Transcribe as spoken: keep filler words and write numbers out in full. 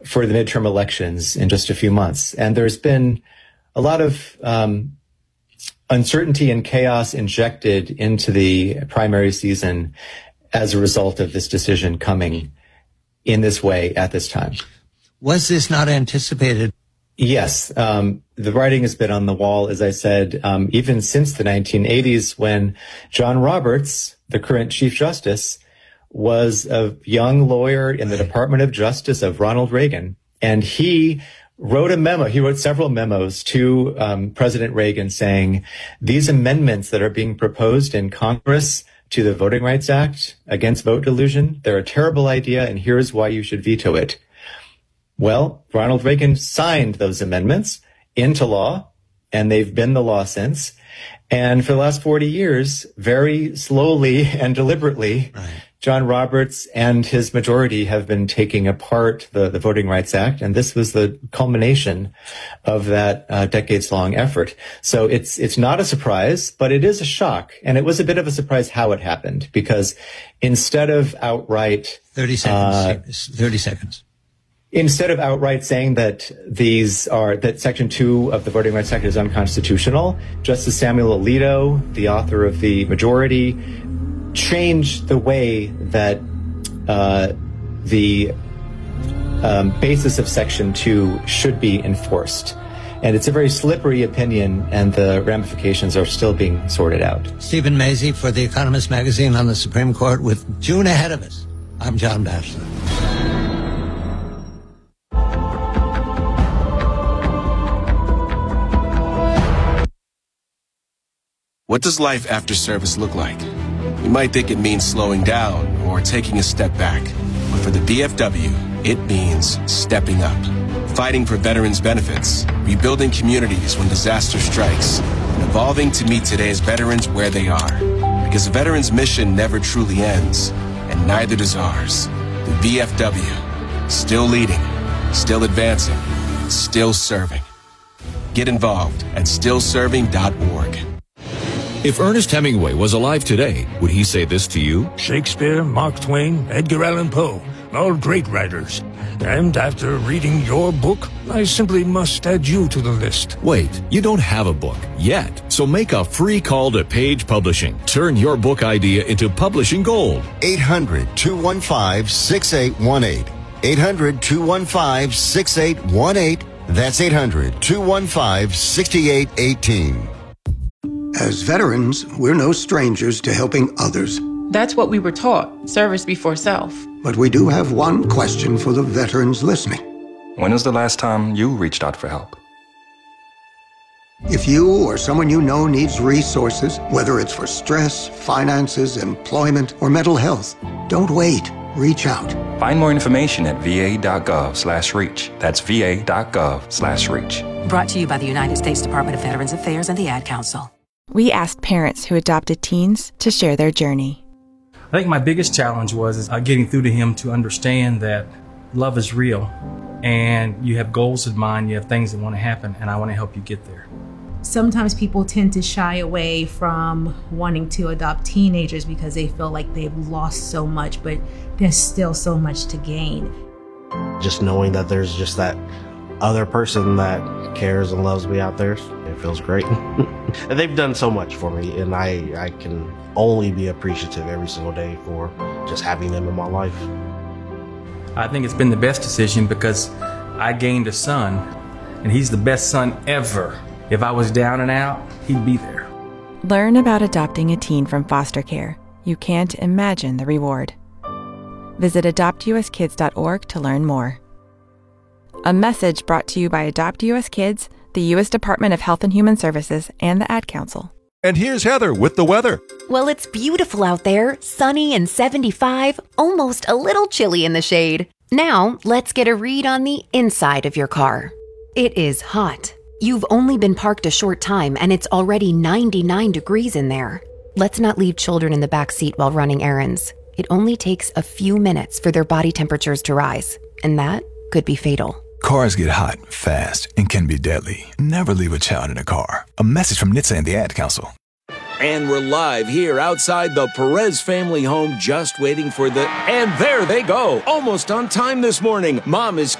for the midterm elections in just a few months. And there's been a lot of um, uncertainty and chaos injected into the primary season as a result of this decision coming in this way at this time. Was this not anticipated? Yes. Um, the writing has been on the wall, as I said, um, even since the nineteen eighties, when John Roberts, the current Chief Justice, was a young lawyer in the Department of Justice of Ronald Reagan. And he wrote a memo. He wrote several memos to um, President Reagan saying, these amendments that are being proposed in Congress to the Voting Rights Act against vote dilution, they're a terrible idea, and here's why you should veto it. Well, Ronald Reagan signed those amendments into law, and they've been the law since. And for the last forty years, very slowly and deliberately, right, John Roberts and his majority have been taking apart the, the Voting Rights Act, and this was the culmination of that uh, decades-long effort. So it's it's not a surprise, but it is a shock, and it was a bit of a surprise how it happened, because instead of outright... thirty seconds. Uh, thirty seconds. Instead of outright saying that these are, that Section two of the Voting Rights Act is unconstitutional, Justice Samuel Alito, the author of the majority, changed the way that uh, the um, basis of Section two should be enforced. And it's a very slippery opinion, and the ramifications are still being sorted out. Stephen Mazie for The Economist magazine on the Supreme Court with June ahead of us. I'm John Batchelor. What does life after service look like? You might think it means slowing down or taking a step back. But for the V F W, it means stepping up. Fighting for veterans' benefits, rebuilding communities when disaster strikes, and evolving to meet today's veterans where they are. Because a veteran's mission never truly ends, and neither does ours. The V F W, still leading, still advancing, still serving. Get involved at still serving dot org. If Ernest Hemingway was alive today, would he say this to you? Shakespeare, Mark Twain, Edgar Allan Poe, all great writers. And after reading your book, I simply must add you to the list. Wait, you don't have a book yet. So make a free call to Page Publishing. Turn your book idea into publishing gold. eight hundred, two one five, six eight one eight. eight hundred, two one five, six eight one eight. That's eight hundred, two one five, six eight one eight. As veterans, we're no strangers to helping others. That's what we were taught, service before self. But we do have one question for the veterans listening. When was the last time you reached out for help? If you or someone you know needs resources, whether it's for stress, finances, employment, or mental health, don't wait. Reach out. Find more information at va.gov slash reach. That's va.gov slash reach. Brought to you by the United States Department of Veterans Affairs and the Ad Council. We asked parents who adopted teens to share their journey. I think my biggest challenge was is, uh, getting through to him to understand that love is real, and you have goals in mind, you have things that want to happen, and I want to help you get there. Sometimes people tend to shy away from wanting to adopt teenagers because they feel like they've lost so much, but there's still so much to gain. Just knowing that there's just that other person that cares and loves me out there, it feels great. And they've done so much for me, and I, I can only be appreciative every single day for just having them in my life. I think it's been the best decision because I gained a son, and he's the best son ever. If I was down and out, he'd be there. Learn about adopting a teen from foster care. You can't imagine the reward. Visit adopt u s kids dot org to learn more. A message brought to you by Adopt U S Kids, the U S Department of Health and Human Services, and the Ad Council. And here's Heather with the weather. Well, it's beautiful out there, sunny and seventy-five, almost a little chilly in the shade. Now, let's get a read on the inside of your car. It is hot. You've only been parked a short time and it's already ninety-nine degrees in there. Let's not leave children in the back seat while running errands. It only takes a few minutes for their body temperatures to rise, and that could be fatal. Cars get hot, fast, and can be deadly. Never leave a child in a car. A message from N H T S A and the Ad Council. And we're live here outside the Perez family home, just waiting for the... And there they go! Almost on time this morning. Mom is